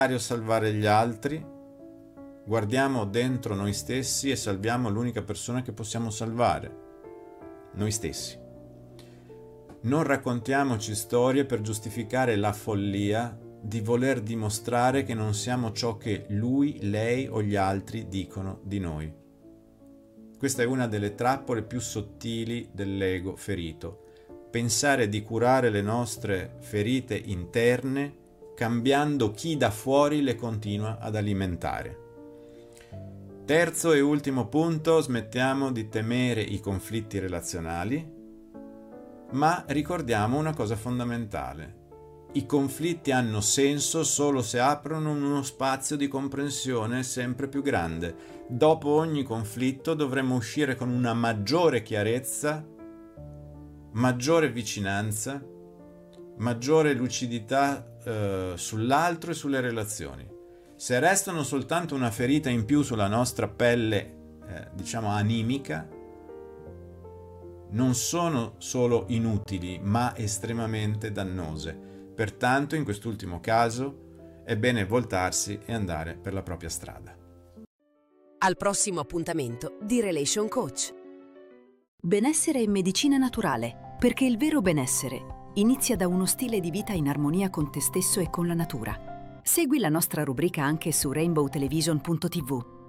salvare gli altri, guardiamo dentro noi stessi e salviamo l'unica persona che possiamo salvare, noi stessi. Non raccontiamoci storie per giustificare la follia di voler dimostrare che non siamo ciò che lui, lei o gli altri dicono di noi. Questa è una delle trappole più sottili dell'ego ferito. Pensare di curare le nostre ferite interne cambiando chi da fuori le continua ad alimentare. Terzo e ultimo punto, smettiamo di temere i conflitti relazionali, ma ricordiamo una cosa fondamentale. I conflitti hanno senso solo se aprono uno spazio di comprensione sempre più grande. Dopo ogni conflitto dovremo uscire con una maggiore chiarezza, maggiore vicinanza, maggiore lucidità sull'altro e sulle relazioni. Se restano soltanto una ferita in più sulla nostra pelle, animica, non sono solo inutili, ma estremamente dannose. Pertanto, in quest'ultimo caso, è bene voltarsi e andare per la propria strada. Al prossimo appuntamento di Relation Coach. Benessere e medicina naturale, perché il vero benessere inizia da uno stile di vita in armonia con te stesso e con la natura. Segui la nostra rubrica anche su rainbowtelevision.tv.